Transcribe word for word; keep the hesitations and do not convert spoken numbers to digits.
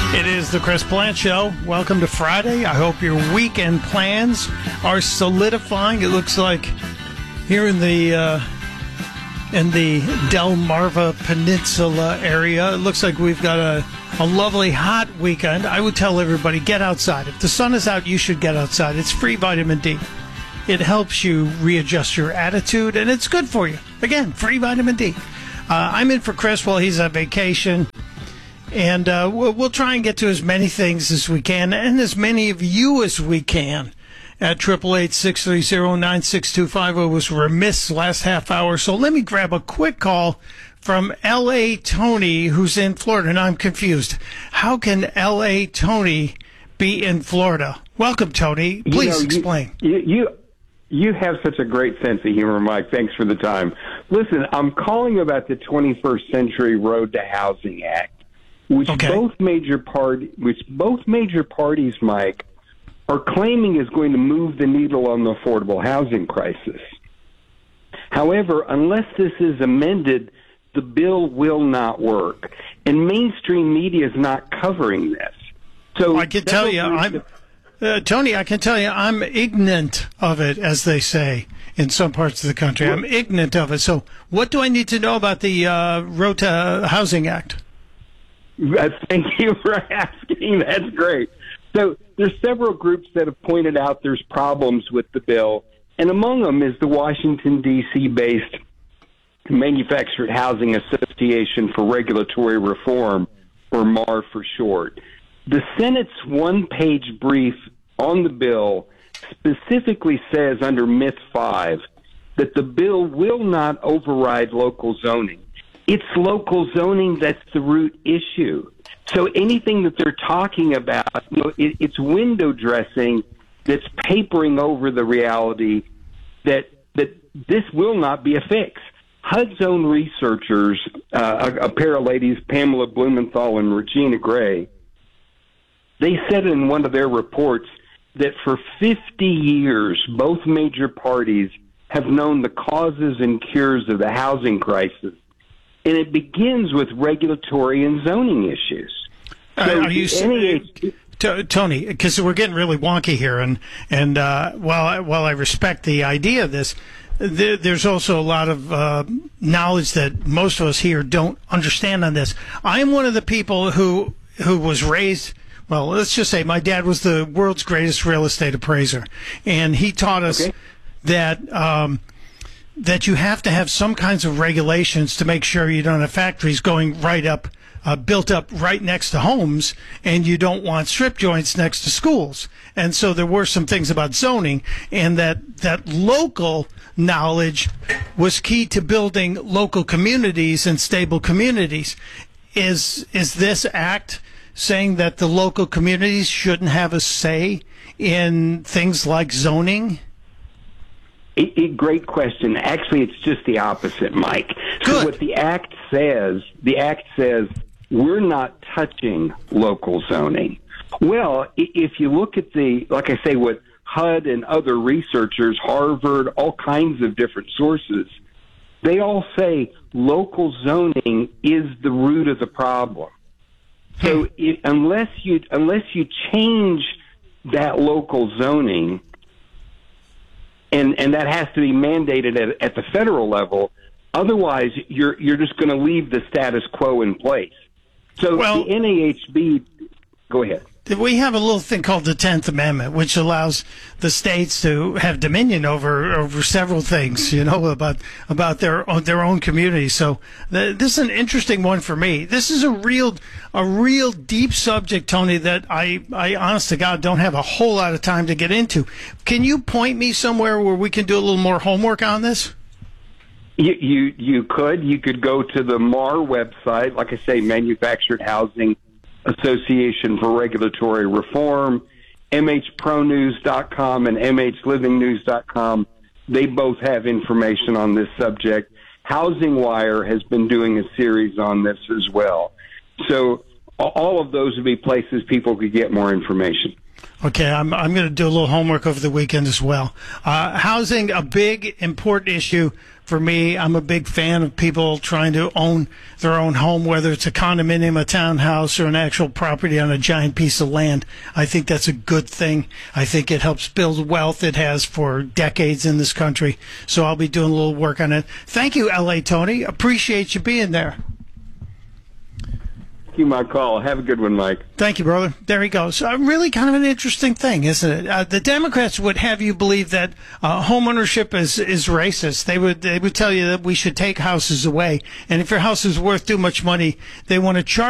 It is the Chris Plant Show. Welcome to Friday. I hope your weekend plans are solidifying. It looks like here in the uh, in the Delmarva Peninsula area, it looks like we've got a, a lovely hot weekend. I would tell everybody, get outside. If the sun is out, you should get outside. It's free vitamin D. It helps you readjust your attitude, and it's good for you. Again, free vitamin D. Uh, I'm in for Chris while he's on vacation. And uh, we'll, we'll try and get to as many things as we can, and as many of you as we can, at eight eight eight, six three zero, nine six two five. I was remiss last half hour, so let me grab a quick call from L A Tony, who's in Florida, and I'm confused. How can L A Tony be in Florida? Welcome, Tony. Please you know, explain. You, you you have such a great sense of humor, Mike. Thanks for the time. Listen, I'm calling about the twenty-first Century Road to Housing Act. Which okay. both major part, which both major parties, Mike, are claiming is going to move the needle on the affordable housing crisis. However, unless this is amended, the bill will not work, and mainstream media is not covering this. So I can tell you, I'm uh, Tony. I can tell you, I'm ignorant of it, as they say in some parts of the country. I'm ignorant of it. So, what do I need to know about the uh, Road to Housing Act? Thank you for asking. That's great. So there's several groups that have pointed out there's problems with the bill, and among them is the Washington, D C-based Manufactured Housing Association for Regulatory Reform, or M A R for short. The Senate's one-page brief on the bill specifically says under Myth five that the bill will not override local zoning. It's local zoning that's the root issue. So anything that they're talking about, you know, it, it's window dressing that's papering over the reality that that this will not be a fix. H U D's own researchers, uh, a, a pair of ladies, Pamela Blumenthal and Regina Gray, they said in one of their reports that for fifty years, both major parties have known the causes and cures of the housing crisis. And it begins with regulatory and zoning issues. So Are you saying, T- Tony? Because we're getting really wonky here, and and uh, while I, while I respect the idea of this, there, there's also a lot of uh, knowledge that most of us here don't understand on this. I am one of the people who who was raised. Well, let's just say my dad was the world's greatest real estate appraiser, and he taught us okay. that. Um, that you have to have some kinds of regulations to make sure you don't have factories going right up, uh, built up right next to homes, and you don't want strip joints next to schools. And so there were some things about zoning, and that, that local knowledge was key to building local communities and stable communities. Is, is this act saying that the local communities shouldn't have a say in things like zoning? A, a great question. Actually, it's just the opposite, Mike. Good. So what the act says, the act says we're not touching local zoning. Well, if you look at the, like I say, what H U D and other researchers, Harvard, all kinds of different sources, they all say local zoning is the root of the problem. So it, unless you unless you change that local zoning, And and that has to be mandated at, at the federal level. Otherwise, you're you're just going to leave the status quo in place. So well, the N A H B, go ahead. We have a little thing called the tenth Amendment, which allows the states to have dominion over over several things, you know, about about their their own community. So the, this is an interesting one for me. This is a real a real deep subject, Tony, that I, I honest to God don't have a whole lot of time to get into. Can you point me somewhere where we can do a little more homework on this? You you, you could. You could go to the M A R website, like I say, Manufactured Housing Association for Regulatory Reform, M H pro news dot com and M H living news dot com. They both have information on this subject. Housing Wire has been doing a series on this as well. So all of those would be places people could get more information. Okay, I'm I'm going to do a little homework over the weekend as well. Uh, housing, a big, important issue for me. I'm a big fan of people trying to own their own home, whether it's a condominium, a townhouse, or an actual property on a giant piece of land. I think that's a good thing. I think it helps build wealth. It has for decades in this country. So I'll be doing a little work on it. Thank you, L A Tony. Appreciate you being there. Thank you, my call. Have a good one, Mike. Thank you, brother. There he goes. Uh, really kind of an interesting thing, isn't it? Uh, the Democrats would have you believe that uh, homeownership is, is racist. They would they would tell you that we should take houses away. And if your house is worth too much money, they want to charge